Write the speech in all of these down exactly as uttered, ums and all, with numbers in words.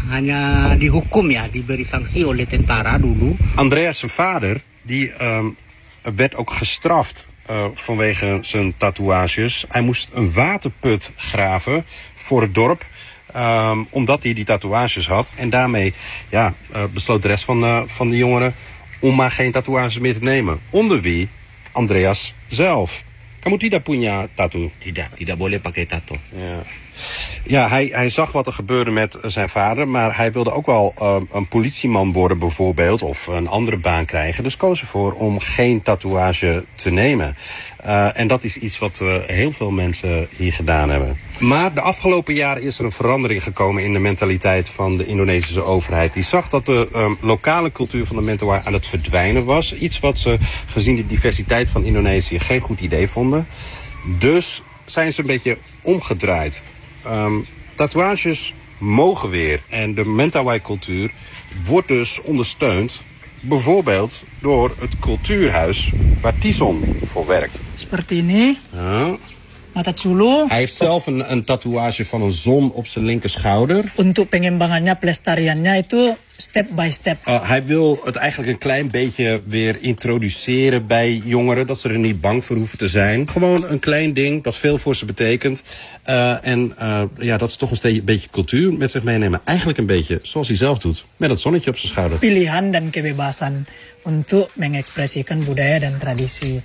hanya dihukum ya, diberi sanksi oleh tentara dulu. Andreas, zijn vader, die um, werd ook gestraft uh, vanwege zijn tatoeages. Hij moest een waterput graven voor het dorp. Um, omdat hij die tatoeages had. En daarmee ja, uh, besloot de rest van, uh, van de jongeren om maar geen tatoeages meer te nemen. Onder wie Andreas zelf. Kamu tidak punya tattoo? Tidak, tidak boleh pakai tato. Ja, ja hij, hij zag wat er gebeurde met zijn vader, maar hij wilde ook wel uh, een politieman worden bijvoorbeeld, of een andere baan krijgen. Dus koos ervoor om geen tatoeage te nemen. Uh, en dat is iets wat uh, heel veel mensen hier gedaan hebben. Maar de afgelopen jaren is er een verandering gekomen in de mentaliteit van de Indonesische overheid. Die zag dat de um, lokale cultuur van de Mentawai aan het verdwijnen was. Iets wat ze, gezien de diversiteit van Indonesië, geen goed idee vonden. Dus zijn ze een beetje omgedraaid. Um, tatoeages mogen weer. En de Mentawai-cultuur wordt dus ondersteund. Bijvoorbeeld door het cultuurhuis waar Tison voor werkt. Seperti ini. Ja. Mata Zulu. Hij heeft zelf een, een tatoeage van een zon op zijn linkerschouder. Untuk pengembangannya, pelestariannya itu step by step. Uh, hij wil het eigenlijk een klein beetje weer introduceren bij jongeren. Dat ze er niet bang voor hoeven te zijn. Gewoon een klein ding dat veel voor ze betekent. Uh, en uh, ja, dat ze toch een steeds, beetje cultuur met zich meenemen. Eigenlijk een beetje zoals hij zelf doet. Met dat zonnetje op zijn schouder. Pilihan dan kebebasan untuk mengekspresikan budaya dan tradisi.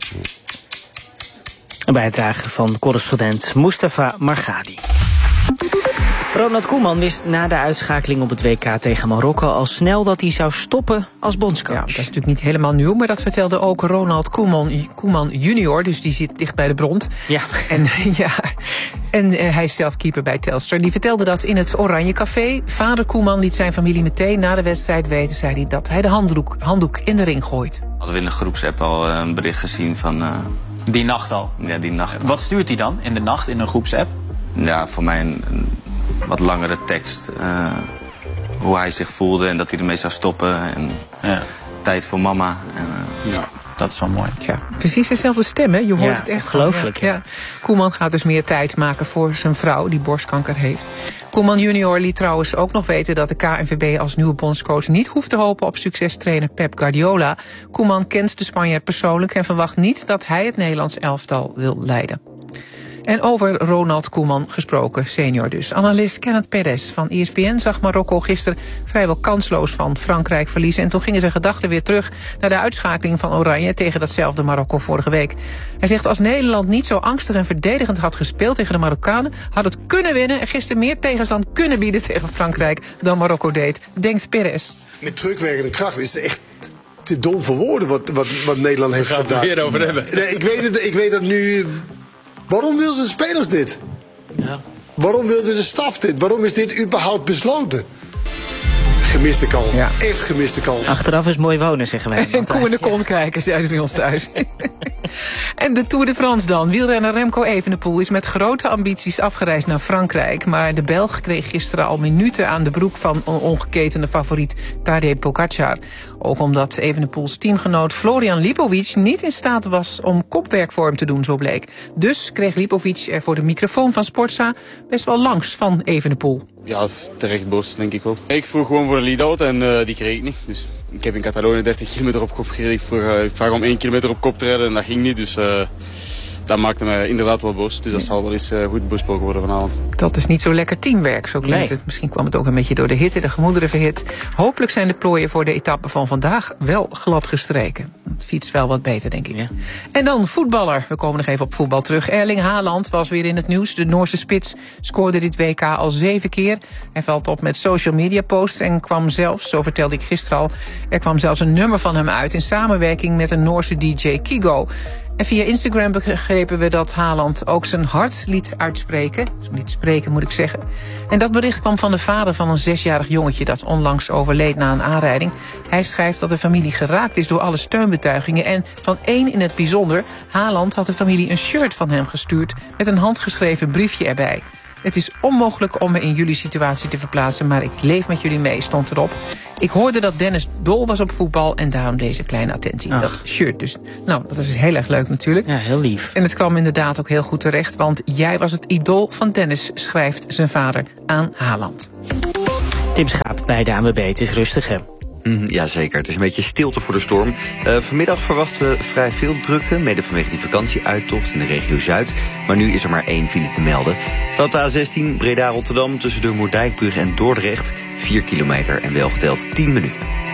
Een bijdrage van correspondent Mustafa Margadi. Ronald Koeman wist na de uitschakeling op het W K tegen Marokko al snel dat hij zou stoppen als bondscoach. Ja, dat is natuurlijk niet helemaal nieuw, maar dat vertelde ook Ronald Koeman, Koeman junior, dus die zit dicht bij de bron. Ja. En, ja, en uh, hij is zelf keeper bij Telstar. Die vertelde dat in het Oranje Café. Vader Koeman liet zijn familie meteen na de wedstrijd weten, zei hij, dat hij de handdoek, handdoek in de ring gooit. Hadden we in de groepsapp al een bericht gezien van... Uh, die nacht al? Ja, die nacht. Wat stuurt hij dan in de nacht in een groepsapp? Ja, voor mij een, een wat langere tekst. Uh, hoe hij zich voelde en dat hij ermee zou stoppen. En ja. Tijd voor mama. En, uh, ja. Dat is wel mooi. Ja, precies dezelfde stem, hè? Je hoort ja, het echt. Ongelooflijk. Ja. Ja. Koeman gaat dus meer tijd maken voor zijn vrouw die borstkanker heeft. Koeman junior liet trouwens ook nog weten dat de K N V B als nieuwe bondscoach niet hoeft te hopen op succestrainer Pep Guardiola. Koeman kent de Spanjaard persoonlijk en verwacht niet dat hij het Nederlands elftal wil leiden. En over Ronald Koeman gesproken, senior dus. Analist Kenneth Perez van E S P N zag Marokko gisteren vrijwel kansloos van Frankrijk verliezen. En toen gingen zijn gedachten weer terug naar de uitschakeling van Oranje tegen datzelfde Marokko vorige week. Hij zegt, als Nederland niet zo angstig en verdedigend had gespeeld tegen de Marokkanen, had het kunnen winnen en gisteren meer tegenstand kunnen bieden tegen Frankrijk dan Marokko deed, denkt Perez. Met terugwerkende kracht is het echt te dom voor woorden wat, wat, wat Nederland heeft gedaan. We gaan het er weer over hebben. Nee, ik weet het, ik weet dat nu... Waarom wilden de spelers dit? Ja. Waarom wilde de staf dit? Waarom is dit überhaupt besloten? Gemiste kans. Ja. Echt gemiste kans. Achteraf is mooi wonen, zeggen wij. En koe in de kont kijken, zei ze bij ons thuis. En de Tour de France dan. Wielrenner Remco Evenepoel is met grote ambities afgereisd naar Frankrijk. Maar de Belg kreeg gisteren al minuten aan de broek van ongeketende favoriet Tadej Pogacar. Ook omdat Evenepoels teamgenoot Florian Lipovic niet in staat was om kopwerk voor hem te doen, zo bleek. Dus kreeg Lipovic er voor de microfoon van Sportza best wel langs van Evenepoel. Ja, terecht boos, denk ik wel. Ik vroeg gewoon voor een lead-out en uh, die kreeg ik niet. Dus ik heb in Catalonië dertig kilometer op kop gereden. Ik, vroeg, uh, ik vraag om één kilometer op kop te rijden en dat ging niet. Dus uh, dat maakte me inderdaad wel boos. Dus dat zal wel eens uh, goed besproken worden vanavond. Dat is niet zo lekker teamwerk, zo klinkt nee. het. Misschien kwam het ook een beetje door de hitte, de gemoederen verhit. Hopelijk zijn de plooien voor de etappe van vandaag wel glad gestreken. Het fietst wel wat beter, denk ik. Ja. En dan voetballer. We komen nog even op voetbal terug. Erling Haaland was weer in het nieuws. De Noorse spits scoorde dit W K al zeven keer. Hij valt op met social media posts en kwam zelfs, zo vertelde ik gisteren al, er kwam zelfs een nummer van hem uit in samenwerking met een Noorse D J Kygo. En via Instagram begrepen we dat Haaland ook zijn hart liet uitspreken. Liet spreken, moet ik zeggen. En dat bericht kwam van de vader van een zesjarig jongetje dat onlangs overleed na een aanrijding. Hij schrijft dat de familie geraakt is door alle steunbetuigingen. En van één in het bijzonder. Haaland had de familie een shirt van hem gestuurd met een handgeschreven briefje erbij. Het is onmogelijk om me in jullie situatie te verplaatsen, maar ik leef met jullie mee, stond erop. Ik hoorde dat Dennis dol was op voetbal en daarom deze kleine attentie. Ach. Dat shirt dus. Nou, dat is heel erg leuk natuurlijk. Ja, heel lief. En het kwam inderdaad ook heel goed terecht, want jij was het idool van Dennis, schrijft zijn vader aan Haaland. Tim Schaap bij de A N W B. Het is rustig, hè? Mm, ja, zeker. Het is een beetje stilte voor de storm. Uh, vanmiddag verwachten we vrij veel drukte, mede vanwege die vakantieuittocht in de regio Zuid. Maar nu is er maar één file te melden. Staat op de A zestien Breda-Rotterdam tussen de Moerdijkbrug en Dordrecht. vier kilometer en wel geteld tien minuten.